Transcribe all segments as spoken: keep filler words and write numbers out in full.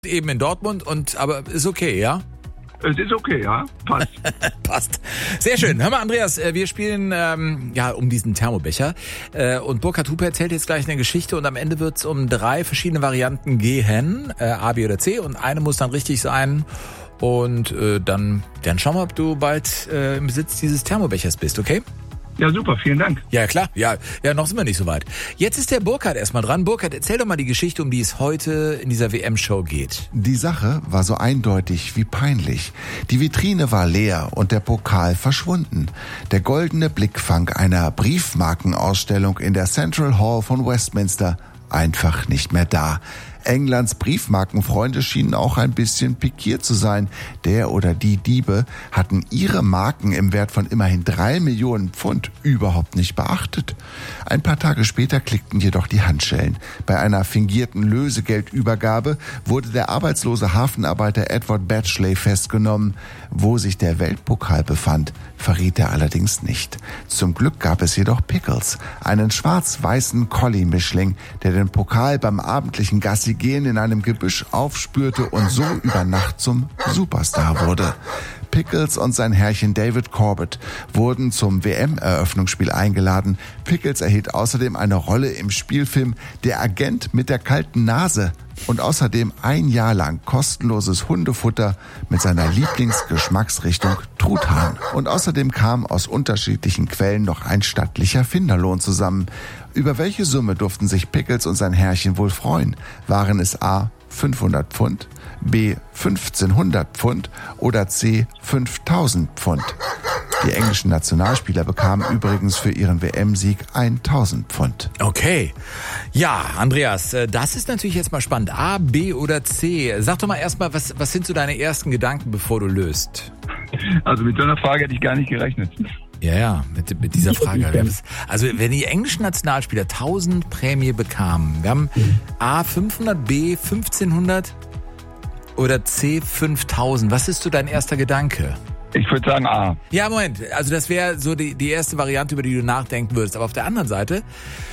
Eben in Dortmund, und aber ist okay, ja? Es ist okay, ja. Passt. Passt. Sehr schön. Hör mal, Andreas, wir spielen ähm, ja um diesen Thermobecher. Äh, und Burkhard Hupe erzählt jetzt gleich eine Geschichte und am Ende wird es um drei verschiedene Varianten gehen. Äh, A, B oder C. Und eine muss dann richtig sein. Und äh, dann, dann schauen wir, ob du bald äh, im Besitz dieses Thermobechers bist, okay? Ja, super, vielen Dank. Ja, klar. Ja, ja, noch sind wir nicht so weit. Jetzt ist der Burkhard erstmal dran. Burkhard, erzähl doch mal die Geschichte, um die es heute in dieser W M-Show geht. Die Sache war so eindeutig wie peinlich. Die Vitrine war leer und der Pokal verschwunden. Der goldene Blickfang einer Briefmarkenausstellung in der Central Hall von Westminster einfach nicht mehr da. Englands Briefmarkenfreunde schienen auch ein bisschen pikiert zu sein. Der oder die Diebe hatten ihre Marken im Wert von immerhin drei Millionen Pfund überhaupt nicht beachtet. Ein paar Tage später klickten jedoch die Handschellen. Bei einer fingierten Lösegeldübergabe wurde der arbeitslose Hafenarbeiter Edward Batchley festgenommen. Wo sich der Weltpokal befand, verriet er allerdings nicht. Zum Glück gab es jedoch Pickles, einen schwarz-weißen Collie-Mischling, der den Pokal beim abendlichen Gassi gehen in einem Gebüsch aufspürte und so über Nacht zum Superstar wurde. Pickles und sein Herrchen David Corbett wurden zum W M-Eröffnungsspiel eingeladen. Pickles erhielt außerdem eine Rolle im Spielfilm Der Agent mit der kalten Nase und außerdem ein Jahr lang kostenloses Hundefutter mit seiner Lieblingsgeschmacksrichtung Truthahn. Und außerdem kam aus unterschiedlichen Quellen noch ein stattlicher Finderlohn zusammen. Über welche Summe durften sich Pickles und sein Herrchen wohl freuen? Waren es A. fünfhundert Pfund, B. fünfzehnhundert Pfund oder C. fünftausend Pfund? Die englischen Nationalspieler bekamen übrigens für ihren W M-Sieg tausend Pfund. Okay. Ja, Andreas, das ist natürlich jetzt mal spannend. A, B oder C? Sag doch mal erstmal, was, was sind so deine ersten Gedanken, bevor du löst? Also mit so einer Frage hätte ich gar nicht gerechnet. Ja, ja, mit, mit dieser Frage. Also wenn die englischen Nationalspieler tausend Prämie bekamen, wir haben A fünfhundert, B fünfzehnhundert oder C fünftausend. Was ist so dein erster Gedanke? Ich würde sagen A. Ja, Moment. Also das wäre so die, die erste Variante, über die du nachdenken würdest. Aber auf der anderen Seite,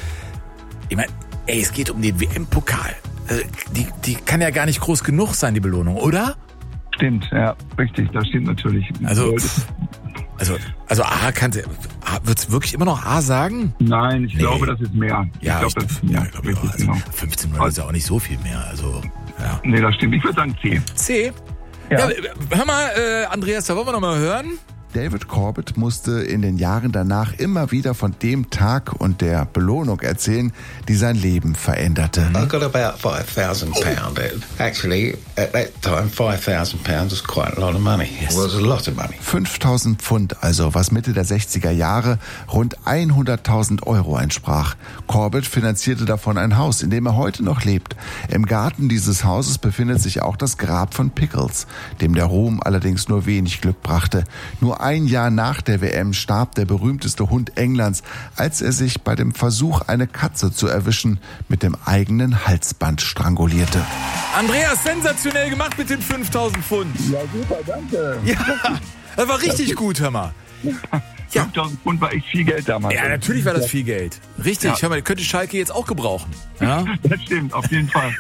ich meine, ey, es geht um den W M-Pokal. Die, die kann ja gar nicht groß genug sein, die Belohnung, oder? Stimmt, ja, richtig. Das stimmt natürlich. Also... Also, also A kannst du, würdest du wirklich immer noch A sagen? Nein, ich nee. glaube, das ist mehr. Ja, ich glaube, das ist mehr. Ja, glaub, ja, also genau. fünfzehnhundert ist ja auch nicht so viel mehr. Also, ja. Nee, das stimmt. Ich würde sagen C. C? Ja. Ja, hör mal, äh, Andreas, da wollen wir noch mal hören. David Corbett musste in den Jahren danach immer wieder von dem Tag und der Belohnung erzählen, die sein Leben veränderte. I got about five thousand pound. Actually, at that time, five thousand pounds was quite a lot of money. It was a lot of money. fünftausend Pfund, also was Mitte der sechziger Jahre rund hunderttausend Euro entsprach. Corbett finanzierte davon ein Haus, in dem er heute noch lebt. Im Garten dieses Hauses befindet sich auch das Grab von Pickles, dem der Ruhm allerdings nur wenig Glück brachte. Nur ein Jahr nach der W M starb der berühmteste Hund Englands, als er sich bei dem Versuch, eine Katze zu erwischen, mit dem eigenen Halsband strangulierte. Andreas, sensationell gemacht mit den fünftausend Pfund. Ja, super, danke. Ja, das war richtig gut, hör mal. Ja. fünftausend Pfund war echt viel Geld damals. Ja, natürlich war das viel Geld. Richtig, ja. Hör mal, könnte Schalke jetzt auch gebrauchen. Ja? Das stimmt, auf jeden Fall.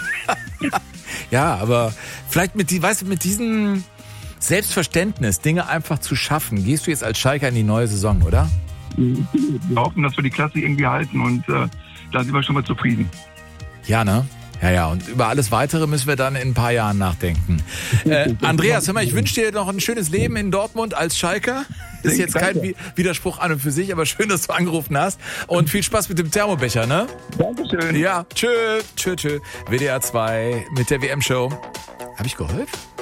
Ja, aber vielleicht mit, die, weißt du, mit diesen... Selbstverständnis, Dinge einfach zu schaffen. Gehst du jetzt als Schalker in die neue Saison, oder? Wir hoffen, dass wir die Klasse irgendwie halten und äh, da sind wir schon mal zufrieden. Ja, ne? Ja, ja. Und über alles Weitere müssen wir dann in ein paar Jahren nachdenken. Äh, Andreas, hör mal, ich wünsche dir noch ein schönes Leben in Dortmund als Schalker. Ist jetzt kein Widerspruch an und für sich, aber schön, dass du angerufen hast. Und viel Spaß mit dem Thermobecher, ne? Dankeschön. Ja, tschö, tschö, tschö. W D R zwei mit der W M-Show. Habe ich geholfen?